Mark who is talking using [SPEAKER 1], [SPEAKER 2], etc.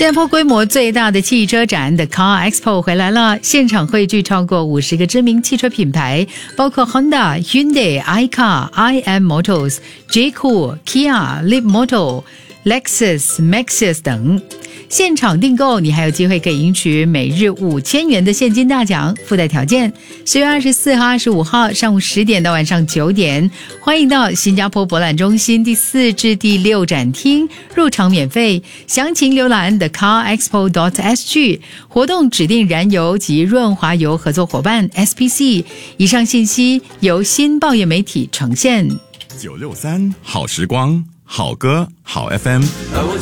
[SPEAKER 1] 新加坡规模最大的汽车展 The Car Expo 回来了，现场汇聚超过50个知名汽车品牌，包括 Honda、Hyundai、iCar、IM Motors、Jaco、Kia、Leapmotor、Lexus、Maxus 等。现场订购，你还有机会可以赢取每日5000元的现金大奖，附带条件。10月24号、25号上午10点到晚上9点，欢迎到新加坡博览中心第4至第6展厅，入场免费。详情浏览 thecarexpo.sg。活动指定燃油及润滑油合作伙伴 SPC。以上信息由新报业媒体呈现。
[SPEAKER 2] 963好时光，好歌好 FM。